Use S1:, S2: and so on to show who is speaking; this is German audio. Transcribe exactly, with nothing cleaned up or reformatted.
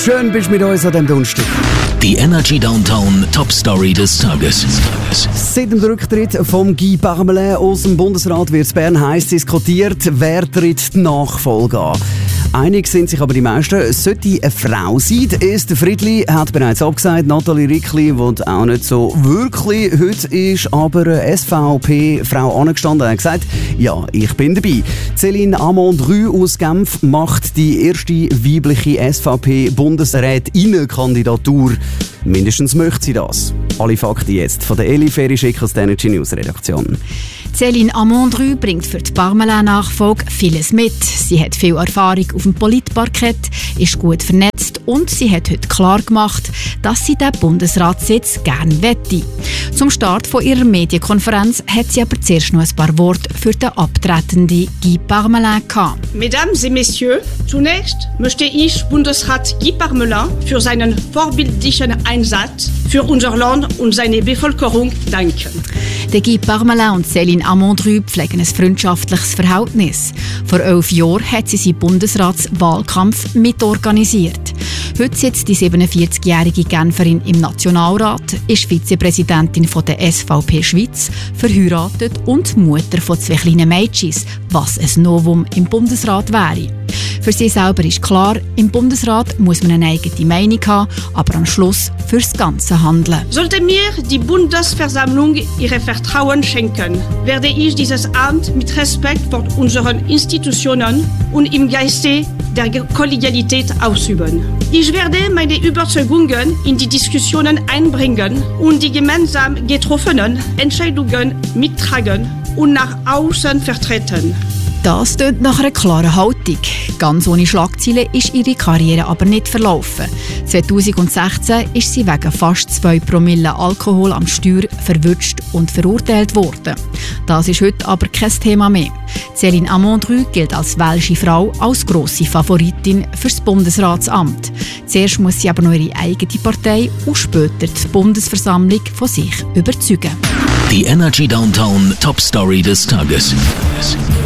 S1: Schön bist du mit uns an diesem Donnerstag.
S2: Die Energy Downtown Top Story des Tages.
S1: Seit dem Rücktritt von Guy Parmelin aus dem Bundesrat wird in Bern heiß diskutiert, wer tritt die Nachfolge an. Einig sind sich aber die meisten, es sollte eine Frau sein. Esther Friedli hat bereits abgesagt, Nathalie Rickli, die auch nicht so wirklich heute ist, aber S V P-Frau angestanden, hat gesagt, ja, ich bin dabei. Céline Amon-Drü aus Genf macht die erste weibliche S V P-Bundesrätinnenkandidatur. Mindestens möchte sie das. Alle Fakten jetzt von der Eli Ferry-Schick aus der Energy News Redaktion.
S3: Céline Amon-Drü bringt für die Parmelin-Nachfolge vieles mit. Sie hat viel Erfahrung auf dem Politparkett, ist gut vernetzt und sie hat heute klar gemacht, dass sie den Bundesratssitz gerne wette. Zum Start von ihrer Medienkonferenz hat sie aber zuerst noch ein paar Worte für den abtretenden Guy Parmelin gehabt.
S4: Mesdames et Messieurs, zunächst möchte ich Bundesrat Guy Parmelin für seinen vorbildlichen Einsatz für unser Land und seine Bevölkerung danken.
S3: Der Guy Parmelin und Céline Amon-Drü pflegen ein freundschaftliches Verhältnis. Vor elf Jahren hat sie seinen Bundesratswahlkampf mitorganisiert. Heute sitzt die siebenundvierzigjährige Genferin im Nationalrat, ist Vizepräsidentin von der S V P Schweiz, verheiratet und Mutter von zwei kleinen Mädchen, was ein Novum im Bundesrat wäre. Für sie selber ist klar, im Bundesrat muss man eine eigene Meinung haben, aber am Schluss fürs Ganze handeln.
S4: Sollte mir die Bundesversammlung ihre Vertrauen schenken, werde ich dieses Amt mit Respekt vor unseren Institutionen und im Geiste der Kollegialität ausüben. Ich werde meine Überzeugungen in die Diskussionen einbringen und die gemeinsam getroffenen Entscheidungen mittragen und nach außen vertreten.
S3: Das tönt nach einer klaren Haltung. Ganz ohne Schlagzeilen ist ihre Karriere aber nicht verlaufen. zweitausendsechzehn ist sie wegen fast zwei Promille Alkohol am Steuer verwutscht und verurteilt worden. Das ist heute aber kein Thema mehr. Céline Amon-Drü gilt als welsche Frau als grosse Favoritin für das Bundesratsamt. Zuerst muss sie aber noch ihre eigene Partei und später die Bundesversammlung von sich überzeugen.
S2: Die Energy Downtown Top Story des Tages.